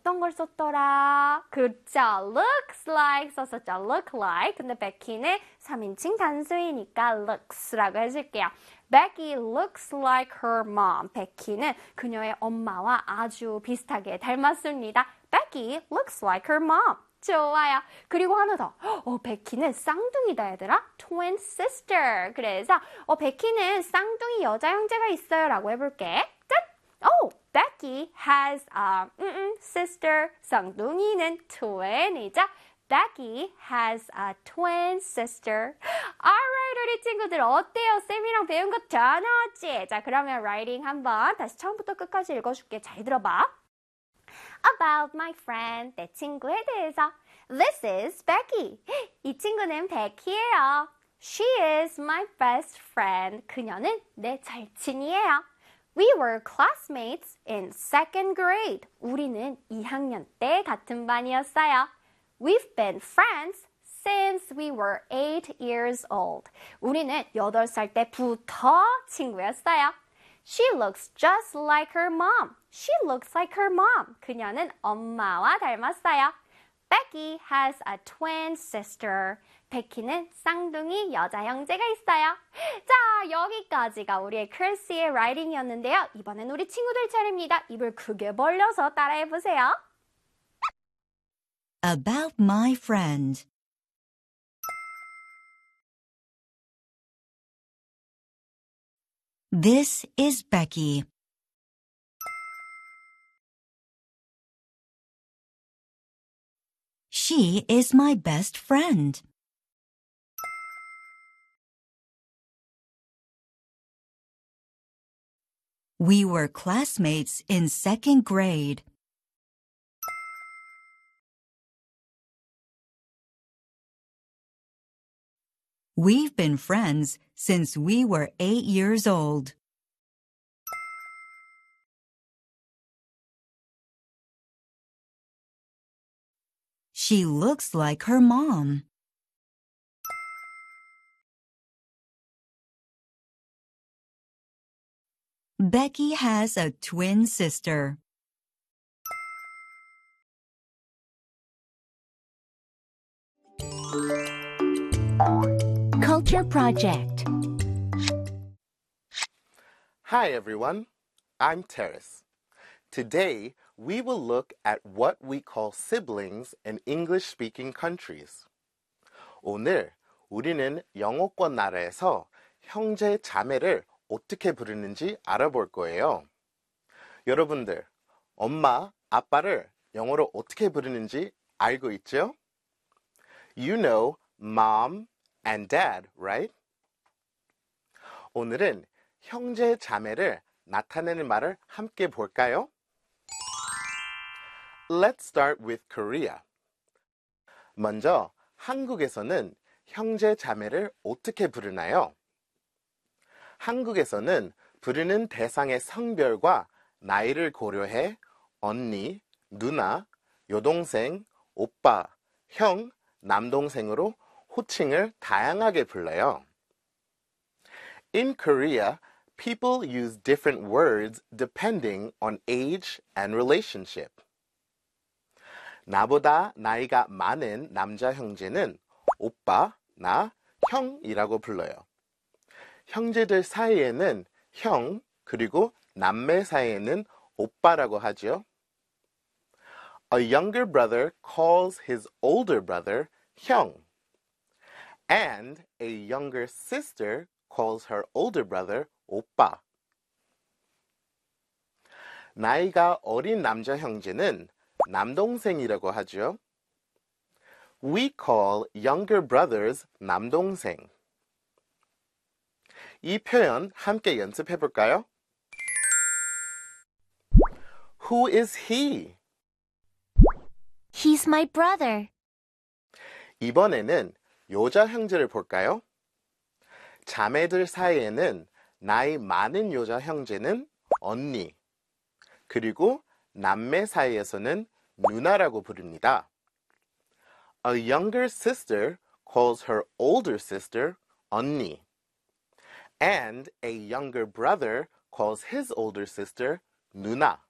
어떤 걸 썼더라? 그렇죠. looks like 썼었죠. look like. 근데 becky는 3인칭 단수이니까 looks라고 해줄게요. Becky looks like her mom. becky는 그녀의 엄마와 아주 비슷하게 닮았습니다. Becky looks like her mom. 좋아요. 그리고 하나 더. 베키는 쌍둥이다, 얘들아. twin sister. 그래서 베키는 쌍둥이 여자 형제가 있어요. 라고 해볼게. 짠! Becky has a sister. 쌍둥이는 twin이죠. Becky has a twin sister. Alright, 우리 친구들 어때요? 쌤이랑 배운 거 다 나왔지? 자, 그러면 writing 한번 다시 처음부터 끝까지 읽어줄게. 잘 들어봐. About my friend, 내 친구에 대해서. This is Becky. 이 친구는 Becky예요. She is my best friend. 그녀는 내 절친이에요. We were classmates in second grade. 우리는 2학년 때 같은 반이었어요. We've been friends since we were 8 years old. 우리는 8살 때부터 친구였어요. She looks just like her mom. She looks like her mom. 그녀는 엄마와 닮았어요. Becky has a twin sister. 베키는 쌍둥이 여자 형제가 있어요. 자, 여기까지가 우리의 크리스의 라이팅이었는데요. 이번엔 우리 친구들 차례입니다. 입을 크게 벌려서 따라해보세요. About my friend. This is Becky. She is my best friend. We were classmates in second grade. We've been friends since we were 8 years old. She looks like her mom. Becky has a twin sister. Culture Project. Hi everyone, I'm Terrace. Today we will look at what we call siblings in English-speaking countries. 오늘 우리는 영어권 나라에서 형제 자매를 어떻게 부르는지 알아볼 거예요. 여러분들, 엄마, 아빠를 영어로 어떻게 부르는지 알고 있죠? You know mom and dad, right? 오늘은 형제 자매를 나타내는 말을 함께 볼까요? Let's start with Korea. 먼저 한국에서는 형제 자매를 어떻게 부르나요? 한국에서는 부르는 대상의 성별과 나이를 고려해 언니, 누나, 여동생, 오빠, 형, 남동생으로 호칭을 다양하게 불러요. In Korea, people use different words depending on age and relationship. 나보다 나이가 많은 남자 형제는 오빠, 나, 형이라고 불러요. 형제들 사이에는 형, 그리고 남매 사이에는 오빠라고 하죠. A younger brother calls his older brother 형. And a younger sister calls her older brother 오빠. 나이가 어린 남자 형제는 남동생이라고 하죠. We call younger brothers 남동생. 이 표현 함께 연습해 볼까요? Who is he? He's my brother. 이번에는 여자 형제를 볼까요? 자매들 사이에는 나이 많은 여자 형제는 언니, 그리고 남매 사이에서는 누나라고 부릅니다. A younger sister calls her older sister 언니. And a younger brother calls his older sister 누나.